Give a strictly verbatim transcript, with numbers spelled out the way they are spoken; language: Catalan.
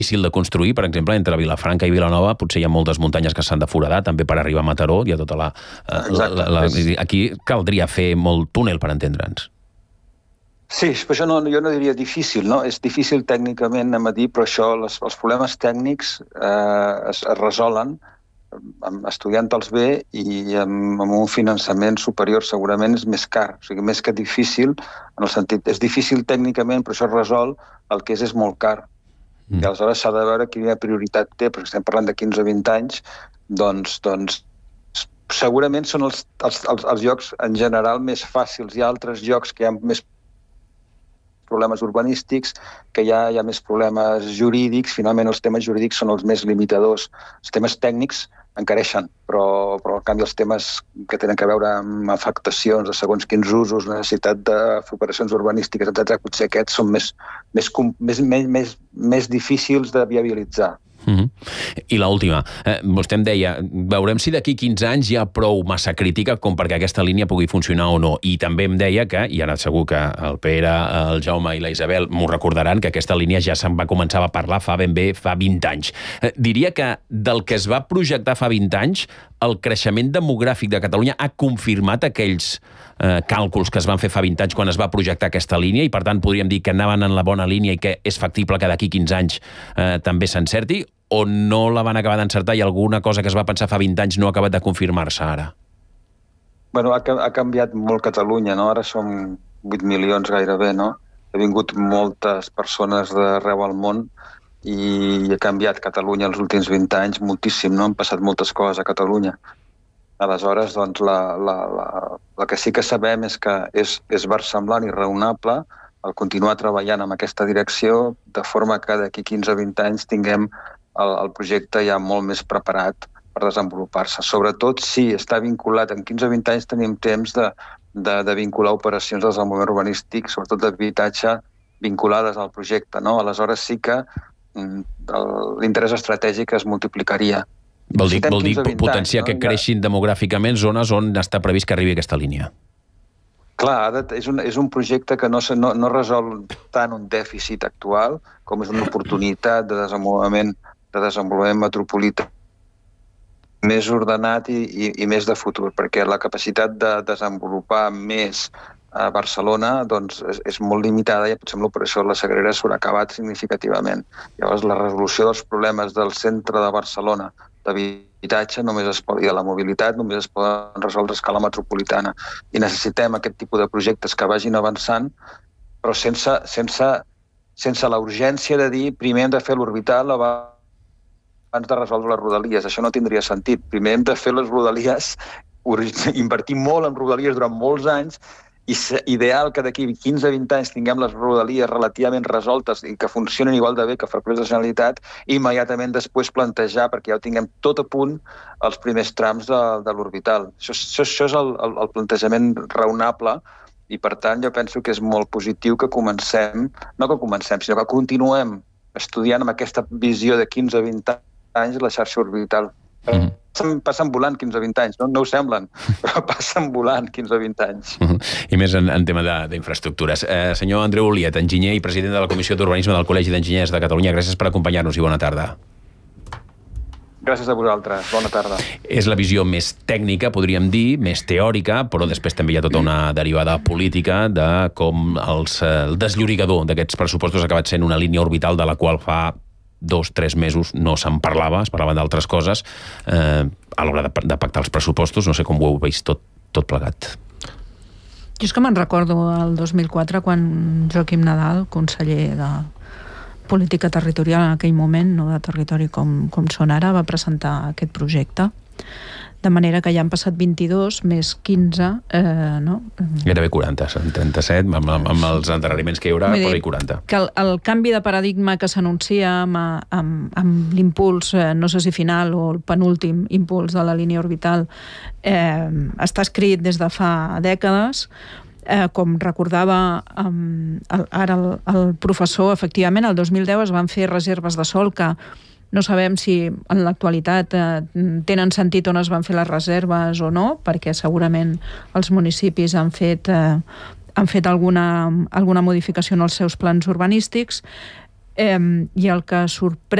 difícil de construir, per exemple, entre Vilafranca i Vilanova potser hi ha moltes muntanyes que s'han de foradar, també per arribar a Mataró, hi ha tota la... la, la, la aquí caldria fer molt túnel, per entendre'ns. Sí, però això no, jo no diria difícil, no? És difícil tècnicament, anem a dir, però això, les, els problemes tècnics eh, es, es resolen estudiant-te'ls bé i amb, amb un finançament superior segurament és més car, o sigui, més que difícil, en el sentit, és difícil tècnicament, però això es resol, el que és és molt car. Mm. I aleshores s'ha de veure quina prioritat té, perquè estem parlant de quinze o vint anys, doncs, doncs segurament són els, els, els, els llocs en general més fàcils. Hi ha altres llocs que hi ha més problemes urbanístics, que hi ha, hi ha més problemes jurídics. Finalment, els temes jurídics són els més limitadors. Els temes tècnics encareixen, però, però en canvi els temes que tenen a veure amb afectacions de segons quins usos, necessitat de operacions urbanístiques, etcètera, potser aquests són més, més, més, més, més, més difícils de viabilitzar. Mm-hmm. I l'última, eh, vostè em deia, veurem si d'aquí quinze anys hi ha prou massa crítica com perquè aquesta línia pugui funcionar o no, i també em deia que, i ara segur que el Pere, el Jaume i la Isabel m'ho recordaran, que aquesta línia ja se'n va començar a parlar fa ben bé fa vint anys. Eh, diria que del que es va projectar fa vint anys, el creixement demogràfic de Catalunya ha confirmat aquells eh, càlculs que es van fer fa vint anys quan es va projectar aquesta línia, i per tant podríem dir que anaven en la bona línia i que és factible que d'aquí quinze anys eh, també s'encerti, o no la van acabar d'encertar i alguna cosa que es va pensar fa vint anys no ha acabat de confirmar-se ara? Bueno, ha, ha canviat molt Catalunya, no? Ara som vuit milions gairebé, no? Ha vingut moltes persones d'arreu al món i ha canviat Catalunya els últims vint anys moltíssim, no? Han passat moltes coses a Catalunya. Aleshores, doncs, la, la, la, la que sí que sabem és que és, és versemblant i raonable el continuar treballant en aquesta direcció, de forma que d'aquí quinze o vint anys tinguem el, el projecte ja molt més preparat per desenvolupar-se. Sobretot si està vinculat, en quinze o vint anys tenim temps de, de, de vincular operacions de desenvolupament urbanístic, sobretot d'habitatge, vinculades al projecte, no? Aleshores sí que l'interès estratègic es multiplicaria. Vol dir, vol dir potenciar anys, no? Que creixin demogràficament zones on està previst que arribi aquesta línia. Clar, és un, és un projecte que no, no, no resol tant un dèficit actual com és una oportunitat de desenvolupament, de desenvolupament metropolità més ordenat i, i, i més de futur, perquè la capacitat de desenvolupar més a Barcelona doncs, és, és molt limitada i potser amb l'operació de la Sagrera s'haurà acabat significativament. Llavors, la resolució dels problemes del centre de Barcelona d'habitatge només es pot, i de la mobilitat només es poden resoldre a escala metropolitana. I necessitem aquest tipus de projectes que vagin avançant, però sense, sense, sense la urgència de dir primer hem de fer l'orbital abans de resoldre les rodalies. Això no tindria sentit. Primer hem de fer les rodalies, invertir molt en rodalies durant molts anys, i és ideal que d'aquí quinze o vint anys tinguem les rodalies relativament resoltes i que funcionin igual de bé que ferrocarrils de la Generalitat, i immediatament després plantejar, perquè ja ho tinguem tot a punt, els primers trams de, de l'orbital. Això, això, això és el, el, el plantejament raonable, i per tant jo penso que és molt positiu que comencem, no que comencem, sinó que continuem estudiant amb aquesta visió de quinze o vint anys la xarxa orbital. Mm. Passen, passen volant quinze o vint anys, no, no ho semblen, però passen volant quinze o vint anys. Uh -huh. I més en, en tema d'infraestructures. Eh, senyor Andreu Oliet, enginyer i president de la Comissió d'Urbanisme del Col·legi d'Enginyers de Catalunya, gràcies per acompanyar-nos i bona tarda. Gràcies a vosaltres, bona tarda. És la visió més tècnica, podríem dir, més teòrica, però després també hi ha tota una derivada política de com els, el desllorigador d'aquests pressupostos ha acabat sent una línia orbital de la qual fa dos, tres mesos no se'n parlava, es parlava d'altres coses, eh, a l'hora de, de pactar els pressupostos. No sé com ho heu vist tot, tot plegat. Jo és que me'n recordo el dos mil quatre, quan Joaquim Nadal, conseller de Política Territorial en aquell moment, no de territori com, com són ara, va presentar aquest projecte. De manera que ja han passat vint-i-dos més quinze, eh, no? Gairebé quaranta, són trenta-set, amb, amb, amb els endarreriments que hi haurà, però hi quaranta. Que el, el canvi de paradigma que s'anuncia amb, amb, amb l'impuls, eh, no sé si final o el penúltim impuls de la línia orbital, eh, està escrit des de fa dècades. Eh, com recordava um, el, ara el, el professor, efectivament, el dos mil deu es van fer reserves de sòl que no sabem si en l'actualitat eh, tenen sentit on es van fer les reserves o no, perquè segurament els municipis han fet, eh, han fet alguna, alguna modificació en els seus plans urbanístics. Eh, I el que sorprèn